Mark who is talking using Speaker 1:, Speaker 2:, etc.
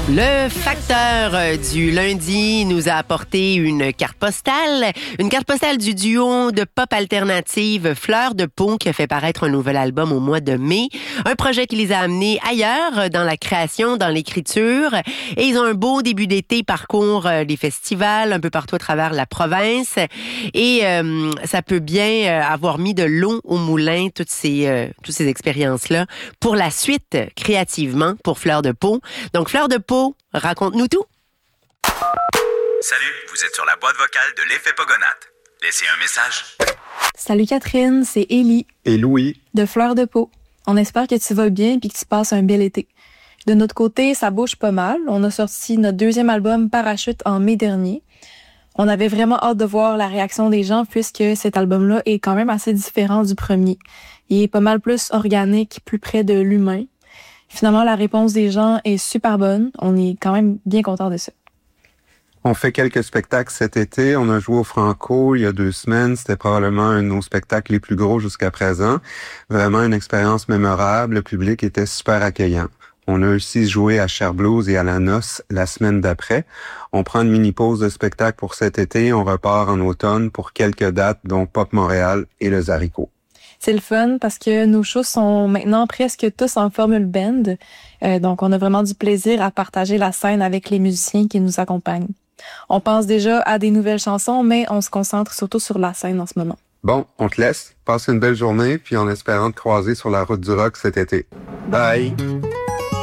Speaker 1: Le facteur du lundi nous a apporté une carte postale du duo de pop alternative Fleur de Pau qui a fait paraître un nouvel album au mois de mai. Un projet qui les a amenés ailleurs dans la création, dans l'écriture. Et ils ont un beau début d'été, parcourent les festivals un peu partout à travers la province. Et ça peut bien avoir mis de l'eau au moulin, toutes ces expériences-là, pour la suite, créativement, pour Fleur de Pau. Donc, Fleur de Pau, raconte-nous tout.
Speaker 2: Salut, vous êtes sur la boîte vocale de l'effet Pogonate. Laissez un message.
Speaker 3: Salut Catherine, c'est Élie.
Speaker 4: Et Louis.
Speaker 3: De Fleur de Pau. On espère que tu vas bien et que tu passes un bel été. De notre côté, ça bouge pas mal. On a sorti notre deuxième album Parachute en mai dernier. On avait vraiment hâte de voir la réaction des gens puisque cet album-là est quand même assez différent du premier. Il est pas mal plus organique, plus près de l'humain. Finalement, la réponse des gens est super bonne. On est quand même bien contents de ça.
Speaker 4: On fait quelques spectacles cet été. On a joué au Franco il y a 2 semaines. C'était probablement un de nos spectacles les plus gros jusqu'à présent. Vraiment une expérience mémorable. Le public était super accueillant. On a aussi joué à Cher Blues et à La Noce la semaine d'après. On prend une mini-pause de spectacle pour cet été. On repart en automne pour quelques dates, dont Pop Montréal et le Zarico.
Speaker 3: C'est le fun parce que nos shows sont maintenant presque tous en formule band. Donc, on a vraiment du plaisir à partager la scène avec les musiciens qui nous accompagnent. On pense déjà à des nouvelles chansons, mais on se concentre surtout sur la scène en ce moment.
Speaker 4: Bon, on te laisse. Passe une belle journée, puis en espérant te croiser sur la route du rock cet été. Bye!